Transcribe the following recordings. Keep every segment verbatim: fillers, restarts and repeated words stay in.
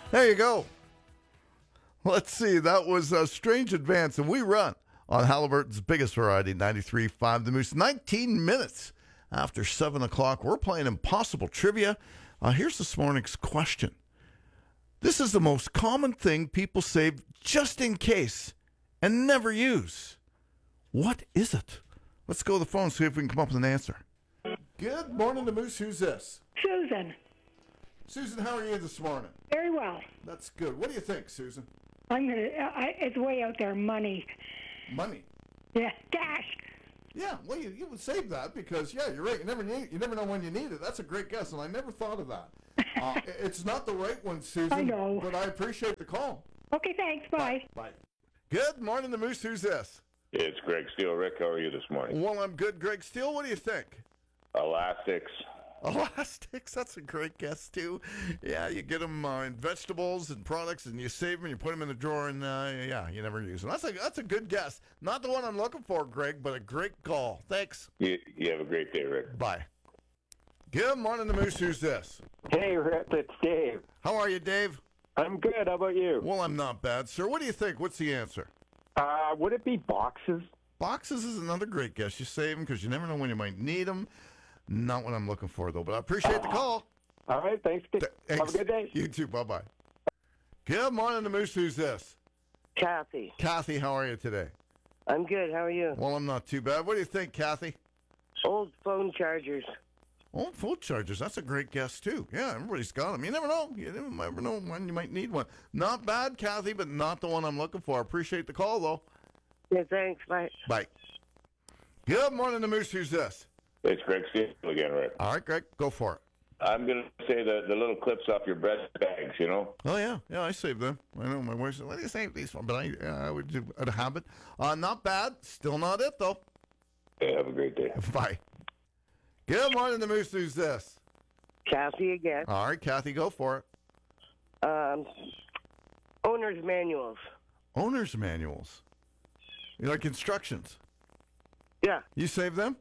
There you go. Let's see. That was a Strange Advance, and we run on Halliburton's biggest variety, ninety-three point five The Moose. nineteen minutes after seven o'clock. We're playing Impossible Trivia. Uh, here's this morning's question. This is the most common thing people save just in case and never use. What is it? Let's go to the phone and see if we can come up with an answer. Good morning, The Moose. Who's this? Susan. Susan, how are you this morning? Very well. That's good. What do you think, Susan? I'm gonna. I, it's way out there. Money. Money. Yeah, cash. Yeah, well, you, you would save that because, yeah, you're right. You never need, you never know when you need it. That's a great guess, and I never thought of that. Uh, it's not the right one, Susan. I know. But I appreciate the call. Okay, thanks. Bye. Bye. Good morning, The Moose. Who's this? It's Greg Steele. Rick, how are you this morning? Well, I'm good. Greg Steele, what do you think? Elastics. Elastics, that's a great guess, too. Yeah, you get them uh, in vegetables and products, and you save them, you put them in the drawer, and, uh, yeah, you never use them. That's a, that's a good guess. Not the one I'm looking for, Greg, but a great call. Thanks. You, you have a great day, Rick. Bye. Good morning, The Moose. Who's this? Hey, Rick, it's Dave. How are you, Dave? I'm good. How about you? Well, I'm not bad, sir. What do you think? What's the answer? Uh, would it be boxes? Boxes is another great guess. You save them because you never know when you might need them. Not what I'm looking for, though, but I appreciate the call. All right, thanks. Th- Have thanks. a good day. You too. Bye-bye. Good morning, The Moose. Who's this? Kathy. Kathy, how are you today? I'm good. How are you? Well, I'm not too bad. What do you think, Kathy? Old phone chargers. Old phone chargers. That's a great guess, too. Yeah, everybody's got them. You never know. You never know when you might need one. Not bad, Kathy, but not the one I'm looking for. I appreciate the call, though. Yeah, thanks. Bye. Bye. Good morning, The Moose. Who's this? It's Greg Steele again, Rick. All right, Greg, go for it. I'm going to say the, the little clips off your bread bags, you know? Oh, yeah. Yeah, I save them. I know my wife said, what do you save these for? But I, uh, I would do a habit. Uh, not bad. Still not it, though. Hey, have a great day. Bye. Good morning, The Moose. Who's this? Kathy again. All right, Kathy, go for it. Um, owner's manuals. Owner's manuals. You like instructions? Yeah. You save them?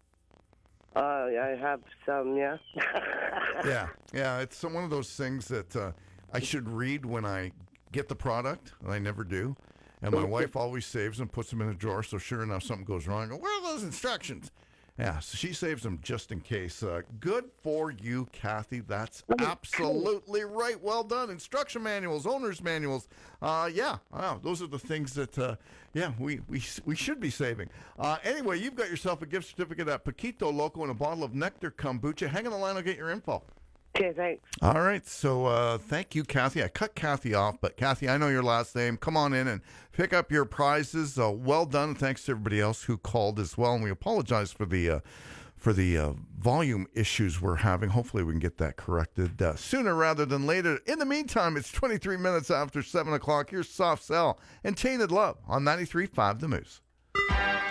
Uh, I have some, yeah. Yeah. Yeah, it's one of those things that uh, I should read when I get the product, and I never do. And my wife always saves them, puts them in a drawer, so sure enough, something goes wrong. I go, where are those instructions? Yeah, so she saves them just in case. Uh, good for you, Kathy. That's absolutely right. Well done. Instruction manuals, owner's manuals. Uh, yeah, wow, those are the things that, uh, yeah, we, we we should be saving. Uh, anyway, you've got yourself a gift certificate at Paquito Loco and a bottle of Nectar Kombucha. Hang on the line, I'll get your info. Okay, thanks. All right, so uh, thank you, Kathy. I cut Kathy off, but Kathy, I know your last name. Come on in and pick up your prizes. Uh, well done. Thanks to everybody else who called as well, and we apologize for the uh, for the uh, volume issues we're having. Hopefully, we can get that corrected uh, sooner rather than later. In the meantime, it's twenty-three minutes after seven o'clock. Here's Soft Cell and Tainted Love on ninety-three point five The Moose.